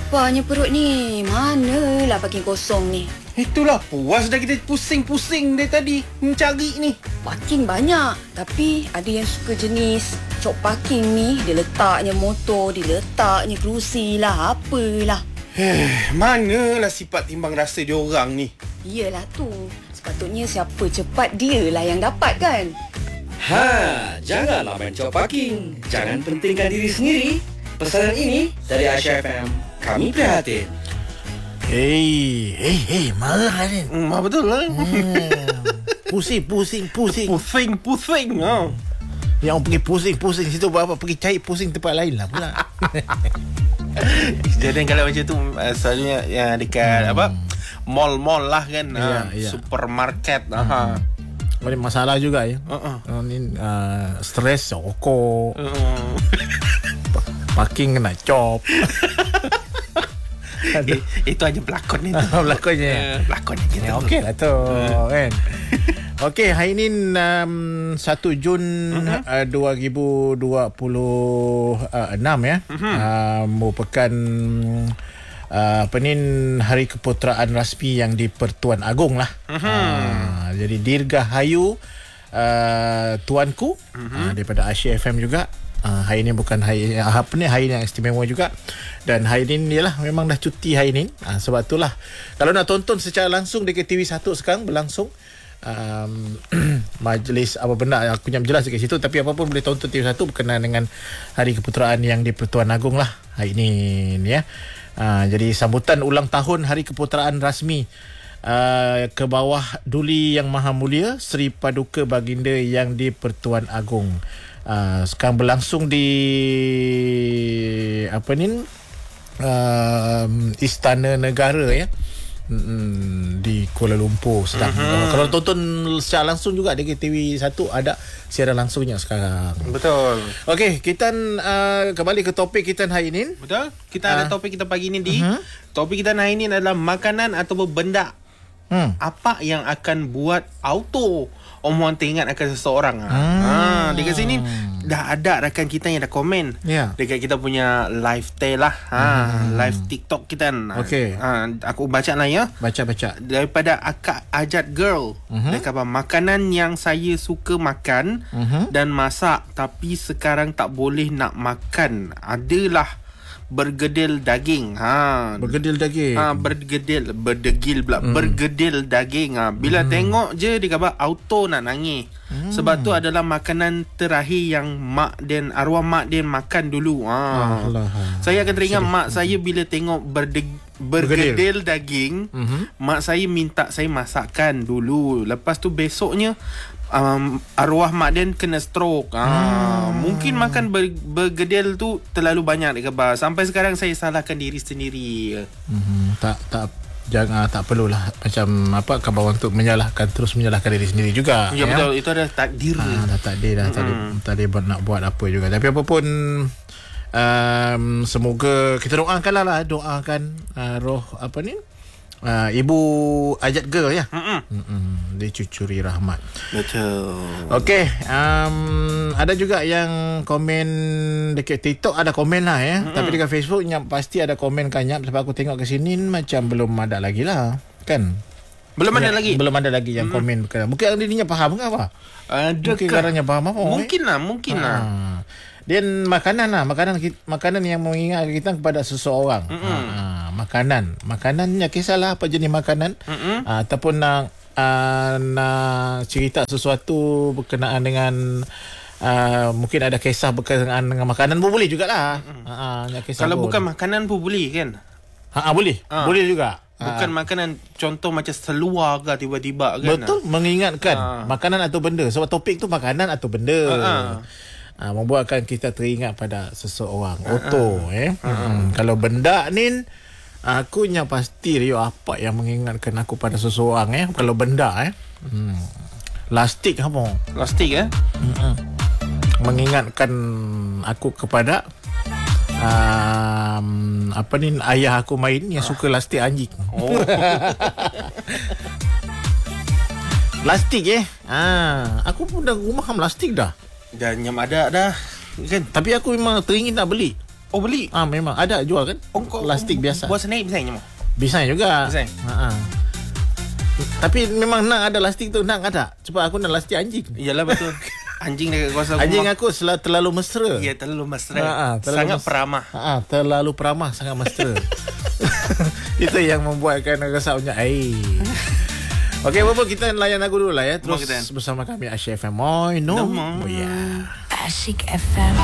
Laparnya perut ni. Manalah parking kosong ni. Itulah puas dah kita pusing-pusing dari tadi mencari ni. Parking banyak. Tapi ada yang suka jenis cop parking ni. Dia letaknya motor, dia letaknya kerusi lah, apalah. Manalah sifat timbang rasa diorang ni. Iyalah tu. Sepatutnya siapa cepat dia lah yang dapat kan. Janganlah main cop parking. Jangan pentingkan diri sendiri. Pesanan ini dari Aisyah FM. Kami prihatin. Hey, marah kan? Betul lah. Pusing. Pusing. Yang pergi pusing situ berapa, pergi cari pusing tempat lain lah pula. Jadi kalau macam tu selalunya yang dekat mall-mall lah kan. Supermarket. Ada masalah juga ya. Ni stres, rokok. Parking kena cop. Itu aja pelakon ni. Pelakonnya. Pelakonnya kita. Okey lah tu kan. Okey, hari ni 1 Jun 2026 ya. Merupakan hari keputeraan rasmi yang di-Pertuan Agong lah. Jadi Dirgahayu tuanku daripada Asia FM juga. Hari ni bukan hari yang istimewa juga. Dan hari ni ialah memang dah cuti hari ni. Sebab itulah kalau nak tonton secara langsung dekat TV1 sekarang berlangsung majlis apa benda aku nak jelas dekat situ, tapi apa pun boleh tonton TV1 berkenaan dengan hari keputeraan yang di Pertuan Agong lah hari ni ya. Jadi sambutan ulang tahun hari keputeraan rasmi ke bawah Duli Yang Maha Mulia Seri Paduka Baginda yang di Pertuan Agong. Sekarang berlangsung di Istana Negara ya, di Kuala Lumpur sedang. Kalau tonton secara langsung juga di TV1 ada siaran langsungnya sekarang. Betul. Okey, kita kembali ke topik kita hari ini. Betul. Kita ada topik kita pagi ni topik kita hari ini adalah makanan atau benda apa yang akan buat auto orang teringat akan seseorang. Dekat sini dah ada rakan kita yang dah komen dekat kita punya live tale lah. Live TikTok kita kan. Okey. Aku baca lah ya. Baca. Daripada Akak Ajat Girl. Dia kata makanan yang saya suka makan dan masak tapi sekarang tak boleh nak makan adalah bergedil daging. Bergedil daging. Berdegil pula. Bergedil daging. Bila tengok je dia kata auto nak nangis. Sebab tu adalah makanan terakhir yang arwah mak Din makan dulu. Saya akan teringat mak saya bila tengok bergedil daging, mak saya minta saya masakkan dulu. Lepas tu besoknya arwah mak Din kena stroke. Mungkin makan bergedil tu terlalu banyak dia kata. Sampai sekarang saya salahkan diri sendiri. Tak perlulah macam khabar untuk terus menyalahkan diri sendiri juga. Ya betul, itu adalah takdir. Dah takdir dah. Tadi nak buat apa juga. Tapi apa pun semoga kita doakan roh Ibu Ajat Girl ya. Dicucuri rahmat. Betul. Okey, ada juga yang komen dekat TikTok ada komen lah ya. Tapi dekat Facebook pasti ada komen kanyap. Sebab aku tengok ke sini macam belum ada lagi lah kan. Belum ada lagi yang komen. Mungkin dirinya faham ke apa? Mungkin karanya faham apa? Mungkin lah. Dan makanan yang mengingat kita kepada seseorang. Makanannya kisahlah apa jenis makanan, ataupun nak cerita sesuatu berkenaan dengan mungkin ada kisah berkenaan dengan makanan pun boleh jugalah. Kalau bukan makanan pun boleh kan? Boleh juga. Bukan makanan contoh macam seluar ke tiba-tiba kan. Betul, mengingatkan makanan atau benda. Sebab topik tu makanan atau benda. Membuatkan kita teringat pada seseorang. Kalau benda ni aku pasti apa yang mengingatkan aku pada seseorang kalau benda lastik apa? Lastik mengingatkan aku kepada ayah aku main yang suka lastik anjing. Lastik aku pun dah rumah lastik dah. Dan yang ada dah kan. Tapi aku memang teringin nak beli. Oh beli. Memang ada jual kan? Plastik biasa. Buat snack bisanya mau. Bisa juga. Bisa. Tapi memang nak ada lastik tu, nak ada. Sebab aku nak lastik anjing. Iyalah betul. Anjing dekat kawasan Anjing rumah. aku terlalu mesra. Ya, terlalu mesra. Sangat peramah. Terlalu peramah, sangat mesra. Itu yang membuatkan rasa punya Okey, Bobo, kita layan lagu dulu lah ya. Terus bersama kami Asyik FM. Moi, no. Asyik FM.